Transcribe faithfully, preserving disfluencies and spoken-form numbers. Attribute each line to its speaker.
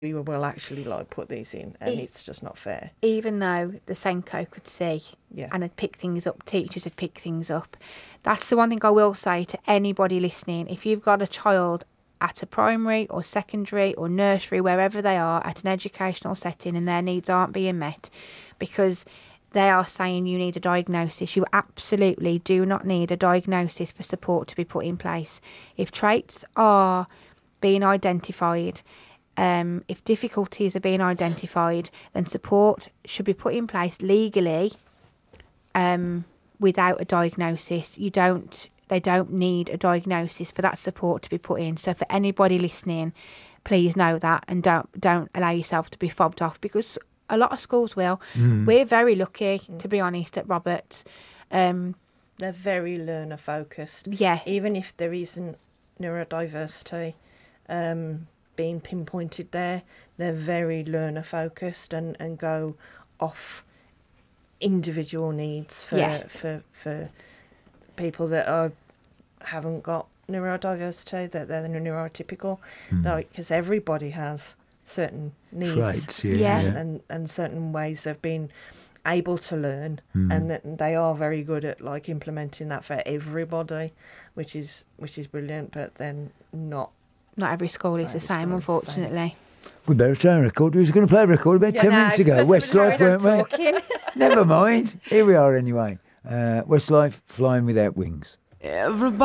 Speaker 1: we will actually like put these in, and
Speaker 2: E-
Speaker 1: it's just not fair.
Speaker 2: Even though the Senko could see
Speaker 1: Yeah.
Speaker 2: and had picked things up, teachers had picked things up. That's the one thing I will say to anybody listening. If you've got a child at a primary or secondary or nursery, wherever they are, at an educational setting and their needs aren't being met because they are saying you need a diagnosis, you absolutely do not need a diagnosis for support to be put in place. If traits are being identified, um, if difficulties are being identified, then support should be put in place legally um, without a diagnosis. You don't, they don't need a diagnosis for that support to be put in. So for anybody listening, please know that and don't don't allow yourself to be fobbed off, because a lot of schools will.
Speaker 3: Mm.
Speaker 2: We're very lucky, to be honest, at Roberts. Um,
Speaker 1: They're very learner focused.
Speaker 2: yeah,
Speaker 1: Even if there isn't neurodiversity um, being pinpointed there, they're very learner focused and, and go off individual needs for
Speaker 2: Yeah.
Speaker 1: for for people that are haven't got neurodiversity, that they're neurotypical,
Speaker 3: Mm.
Speaker 1: like because everybody has certain needs
Speaker 3: Traits, yeah.
Speaker 2: Yeah.
Speaker 3: yeah.
Speaker 1: and and certain ways they've been able to learn,
Speaker 3: Mm.
Speaker 1: and that they are very good at like implementing that for everybody, which is which is brilliant. But then not.
Speaker 2: not every school is
Speaker 1: Not
Speaker 2: the
Speaker 1: every
Speaker 2: same,
Speaker 1: school is the
Speaker 2: unfortunately.
Speaker 3: We better try a record. We was going to play a record about ten
Speaker 2: No,
Speaker 3: minutes ago.
Speaker 2: because we
Speaker 3: Westlife,
Speaker 2: carried on
Speaker 3: weren't we?
Speaker 2: talking.
Speaker 3: Never mind. Here we are anyway. Uh, Westlife, Flying Without Wings.
Speaker 4: Everybody